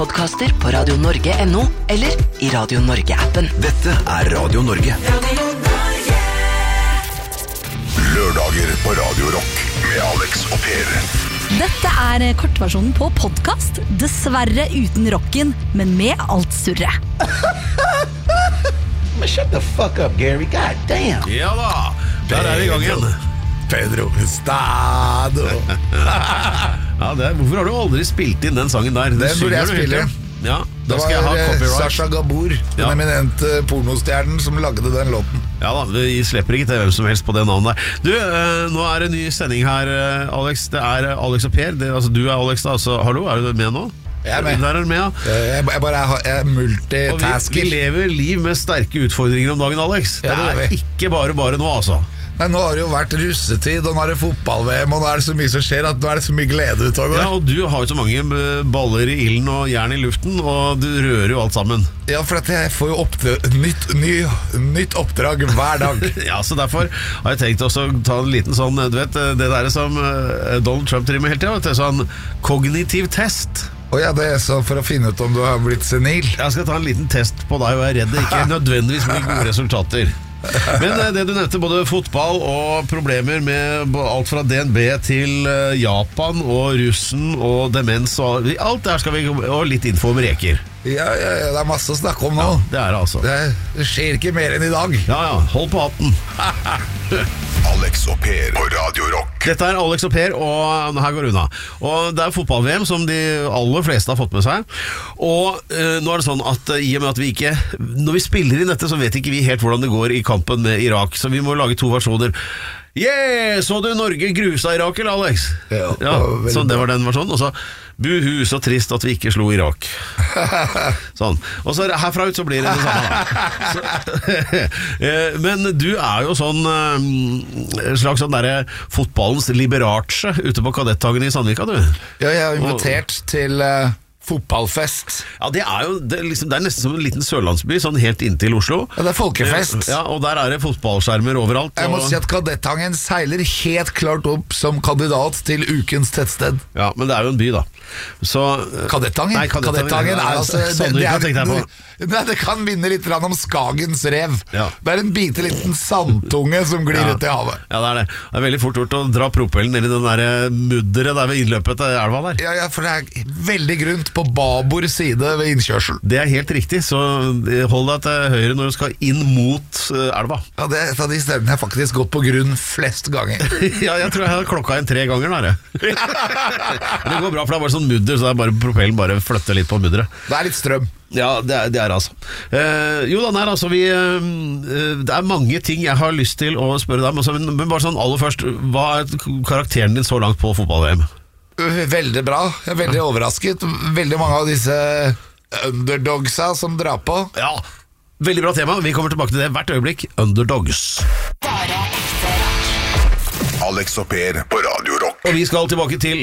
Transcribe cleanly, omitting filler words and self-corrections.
Podcaster på radionorge.no eller i Radio Norge-appen. Dette Radio Norge. Lørdager på Radio Rock med Alex og Per. Dette kortversjonen på podcast. Dessverre uten rocken, men med alt surre. Shut the fuck up, Gary. God damn. Ja da, der vi I gang igjen. Pedro Estado. Ja, hvorfor har du aldri spilt inn den sangen der? Den burde jeg spille. Ja, da det skal jeg ha var copyright. Sasha Gabor, den eminente pornostjernen som lagde den låten. Ja da, vi slipper ikke til hvem som helst på det navnet der. Du, nå det en ny sending her, Alex. Det Alex og Per. Altså, du Alex da, altså, hallo, du med nå? Jeg med. Der du med, ja. Jeg multitasker. Vi lever liv med sterke utfordringer om dagen, Alex. Det ikke bare nå, altså. Nei, nå har det jo vært russetid, og nå det fotball-VM, og nå det så mye som skjer, at nå det så mye glede ut av det. Ja, og du har jo så mange baller I ilden og jern I luften, og du rører jo alt sammen. Ja, for at jeg får jo nytt oppdrag hver dag. Ja, så derfor har jeg tenkt også å ta en liten sånn, du vet, det der som Donald Trump driver med hele tiden, vet du, sånn kognitiv test. Ja, det så for å finne ut om du har blitt senil. Jeg skal ta en liten test på deg, og jeg redd det ikke nødvendigvis blir gode resultater. Men det du nevnte, både fotball og problemer med alt fra DNB til Japan og russen og demens og alt der skal vi, og litt info om reker. Ja, det masse å snakke om nå. Ja, det det altså. Det skjer ikke mer enn I dag. Ja, hold på hatten. Alex og Per på Radio Rock. Dette Alex og Per, og her går det unna. Og det fotball-VM som de aller fleste har fått med seg. Og nå det sånn at I og med at vi ikke, når vi spiller inn dette, så vet ikke vi helt hvordan det går I kampen med Irak. Så vi må lage 2 versjoner. Så du Norge grusa Irak, eller Alex? Ja, sånn, det var den versjonen. Og så, buhu, så trist at vi ikke slo Irak. Sånn. Og så herfra ut så blir det samme. Men du jo sånn slags sånn der fotballens liberace ute på Kadettangen I Sandvika, du. Ja, jeg har invitert til fotballfest. Ja, det jo det nesten som en liten sørlandsby, sånn helt inntil Oslo. Ja, det folkefest. Ja, og der det fotballskjermer overalt. Jeg må si at Kadettangen seiler helt klart opp som kandidat til ukens tettsted. Ja, men det jo en by da. Så, Kadettangen? Nei, Kadettangen altså Sandvika, tenkte jeg på. Det kan minne litt om Skagens rev. Ja. Det en bitte liten sandtunge som glir ut I havet. Ja, det det veldig fort gjort å dra propellen ned I den der mudderet der ved innløpet til elva der. Ja, for det veldig grunt på babord side ved innkjørsel. Det helt riktig, så hold deg til høyre når du skal inn mot elva. Ja, det et av de stedene jeg faktisk gått på grunn flest ganger. Ja, jeg tror jeg har klokka inn 3 ganger der. Det går bra, for det bare sånn mudder, så bare propellen bare flytter litt på mudderet. Det litt strøm. Ja, det altså. Jo da, nei, altså det mange ting jeg har lyst til å spørre deg om, men bare sånn aller først, hva karakteren din så langt på fotball-VM? Veldig bra, jeg veldig overrasket. Veldig mange av disse underdogsa som drar på. Ja, veldig bra tema, vi kommer tilbake til det hvert øyeblikk. Underdogs. Alex og Per på Radio Rock. Og vi skal tilbake til